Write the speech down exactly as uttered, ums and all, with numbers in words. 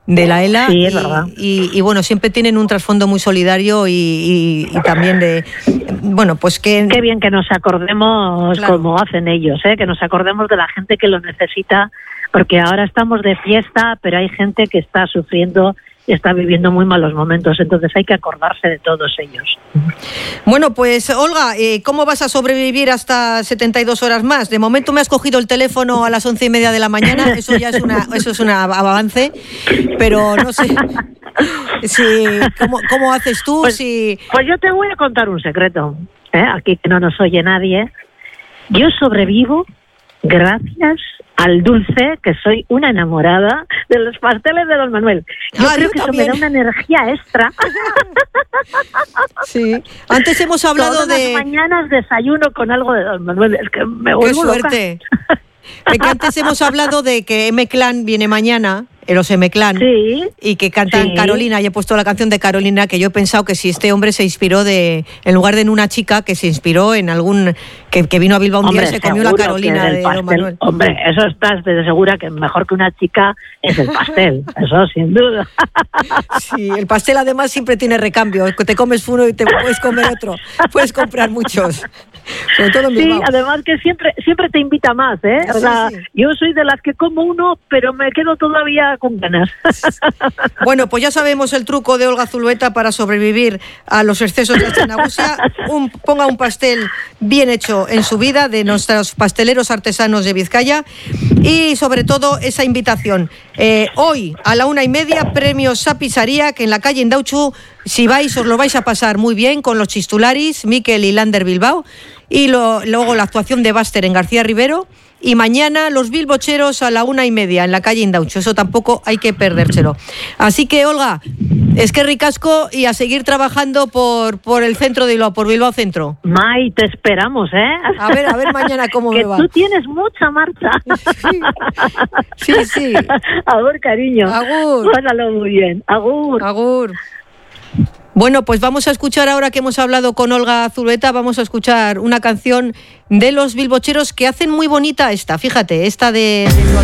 de la ELA. Sí, es verdad. Y, y, y bueno, siempre tienen un trasfondo muy solidario y, y, y también de, bueno, pues que... Qué bien que nos acordemos, claro, como hacen ellos, ¿eh? Que nos acordemos de la gente que lo necesita, porque ahora estamos de fiesta, pero hay gente que está sufriendo, está viviendo muy malos momentos, entonces hay que acordarse de todos ellos. Bueno, pues Olga, eh, ¿cómo vas a sobrevivir hasta setenta y dos horas más? De momento me has cogido el teléfono a las once y media de la mañana, eso ya es una, eso es un avance, pero no sé si, ¿cómo, cómo haces tú? Pues, si... pues yo te voy a contar un secreto, ¿eh? Aquí que no nos oye nadie. Yo sobrevivo gracias al dulce, que soy una enamorada de los pasteles de Don Manuel. Yo ah, creo yo que también. Eso me da una energía extra. Sí. Antes hemos hablado Todas de... las mañanas desayuno con algo de Don Manuel. Es que me vuelvo ¡Qué suerte! loca. De que antes hemos hablado de que M-Clan viene mañana, los M-Clan, sí, y que cantan sí. Carolina, y he puesto la canción de Carolina, que yo he pensado que si este hombre se inspiró de, en lugar de en una chica, que se inspiró en algún, que, que vino a Bilbao un hombre, día y se comió la Carolina de pastel, Don Manuel. Hombre, eso estás de segura que mejor que una chica es el pastel, eso sin duda. Sí, el pastel además siempre tiene recambio, te comes uno y te puedes comer otro, puedes comprar muchos. Sobre todo en Bilbao. Sí, además que siempre siempre te invita más, ¿eh? Sí, o sea, sí. Yo soy de las que como uno, pero me quedo todavía con ganas. Bueno, pues ya sabemos el truco de Olga Zulueta para sobrevivir a los excesos de esta náusea. Un, ponga un pastel bien hecho en su vida de nuestros pasteleros artesanos de Vizcaya y sobre todo esa invitación. Eh, hoy a la una y media, premios Sapisaría, que en la calle Indauchu, si vais os lo vais a pasar muy bien con los Chistularis, Miquel y Lander Bilbao, y lo, luego la actuación de Buster en García Rivero. Y mañana los bilbocheros a la una y media en la calle Indauchu. Eso tampoco hay que perdérselo. Así que, Olga, es que ricasco y a seguir trabajando por, por el centro de Bilbao, por Bilbao Centro. May, te esperamos, ¿eh? A ver, a ver mañana cómo que me va. Tú tienes mucha marcha. Sí, sí. sí. Agur, cariño. Agur. Pásalo muy bien. Agur. Agur. Bueno, pues vamos a escuchar ahora que hemos hablado con Olga Zulueta, vamos a escuchar una canción de los bilbocheros que hacen muy bonita esta, fíjate, esta de... de